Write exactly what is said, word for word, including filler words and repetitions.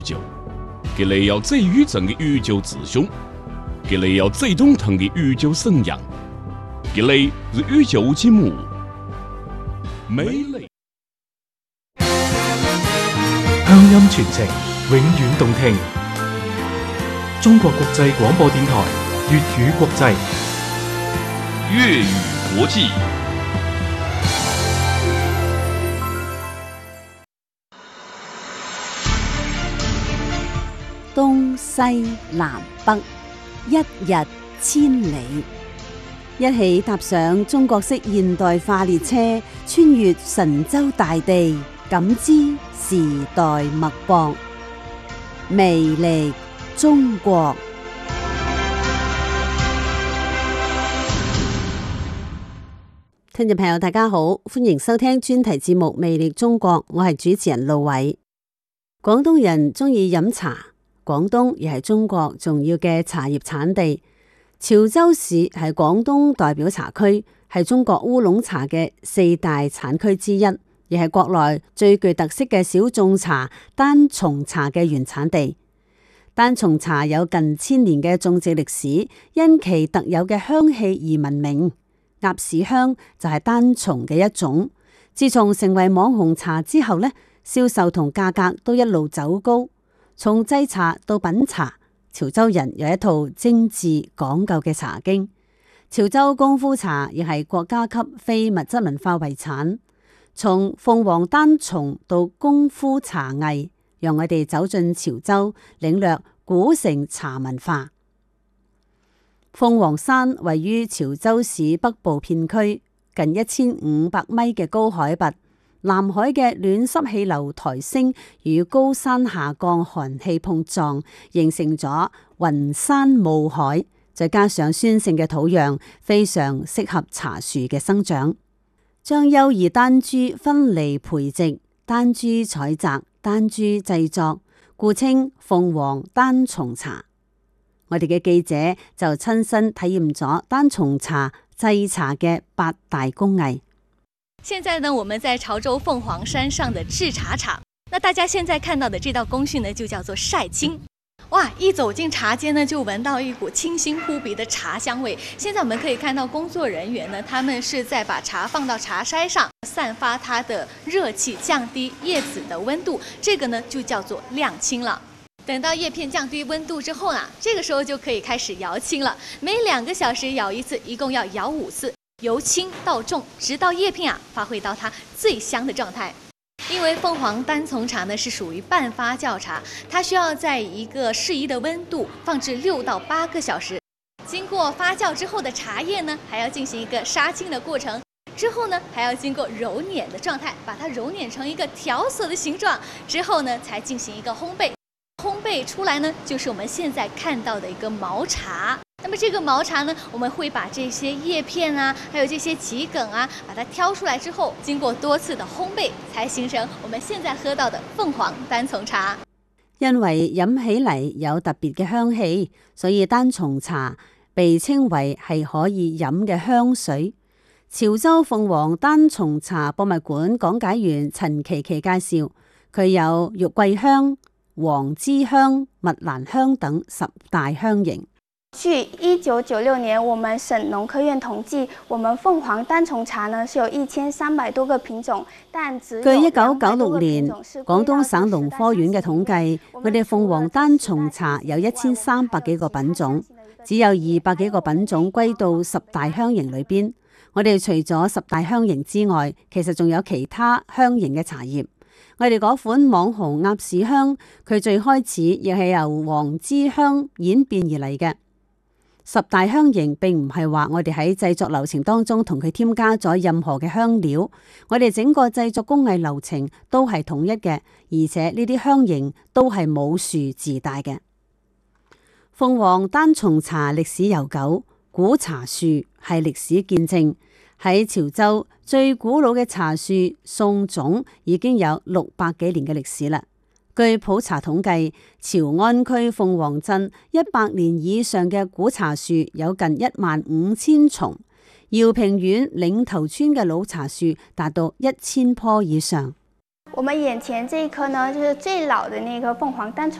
酒，给你有最宇正嘅宇宙志胸，给你有最懂腾嘅宇宙神样，给你是宇宙之母。美麗鄉音傳情，永遠動聽。中國國際廣播電台粵語國際粵語國際。 東西南北，一日千里。一起踏上中國式現代化列車，穿越神州大地，感知時代脈搏，魅力中國。聽眾朋友大家好，歡迎收聽專題節目《魅力中國》，我係主持人陸偉。廣東人中意飲茶，廣東亦係中國重要嘅茶葉產地。潮州市係廣東代表茶區，係中國烏龍茶嘅四大產區之一，亦係國內最具特色嘅小眾茶單叢茶嘅原產地。單叢茶有近千年嘅種植歷史，因其特有嘅香氣而聞名。鴨屎香就係單叢嘅一種。自從成為網紅茶之後呢，銷售同價格都一路走高。從製茶到品茶，潮州人有一套精緻講究嘅茶經。潮州功夫茶亦係國家級非物質文化遺產。從鳳凰單叢到功夫茶藝，讓我哋走進潮州，領略古城茶文化。鳳凰山位於潮州市北部片區，近一千五百米嘅高海拔。南海嘅暖濕氣流抬升與高山下降寒氣碰撞，形成咗雲山霧海，再加上酸性嘅土壤，非常適合茶樹嘅生長。將優異丹珠分離培植，丹珠採摘，丹珠製作，故稱鳳凰單叢茶。我哋嘅記者就親身體驗咗單叢茶製茶嘅八大工藝。 現在呢，我們在潮州鳳凰山上的製茶廠。那大家現在看到的這道工序呢，就叫做曬青。哇，一走進茶間呢，就聞到一股清新撲鼻的茶香味。現在我們可以看到工作人員呢，他們是在把茶放到茶篩上，散發它的熱氣，降低葉子的溫度。這個呢，就叫做晾青了。等到葉片降低溫度之後呢，這個時候就可以開始搖青了。每兩個小時搖一次，一共要搖五次。由輕到重，直到葉片啊發揮到它最香的狀態。因為鳳凰單叢茶呢是屬於半發酵茶，它需要在一個適宜的溫度放置六到八個小時。經過發酵之後的茶葉呢，還要進行一個殺青的過程，之後呢還要經過揉捻的狀態，把它揉捻成一個條索的形狀，之後呢才進行一個烘焙。烘焙出來呢，就是我們現在看到的一個毛茶。那麼這個毛茶呢，我們會把這些葉片啊，還有這些桔梗啊，把它挑出來之後，經過多次的烘焙，才形成我們現在喝到的鳳凰單叢茶。 因為飲起嚟有特別嘅香氣，所以單叢茶被稱為係可以飲嘅香水。潮州鳳凰單叢茶博物館講解員陳琪琪介紹，佢有玉桂香、黃枝香、蜜蘭香等十大香型。 據一九九六年我們省農科院統計，我們鳳凰單叢茶呢是有一千三百多個品種，但只據一九九六年廣東省農科院嘅統計，我哋鳳凰單叢茶有一千三百幾個品種，只有二百幾個品種歸到十大香型裏邊。我哋除咗十大香型之外，其實仲有其他香型嘅茶葉。我哋嗰款網紅鴨屎香，佢最開始亦係由黃枝香演變而嚟嘅。十大香型並唔係話我哋喺製作流程當中同佢添加咗任何嘅香料，我哋整個製作工藝流程都係統一嘅，而且呢啲香型都係母樹自帶嘅。鳳凰單叢茶歷史悠久，古茶樹係歷史見證。喺潮州最古老嘅茶樹宋種已經有六百幾年嘅歷史啦。據普查統計，潮安區鳳凰鎮一百年以上嘅古茶樹有近一萬五千叢，饒平縣嶺頭村嘅老茶樹達到一千棵以上。 我们眼前这一棵呢，就是最老的那棵凤凰单丛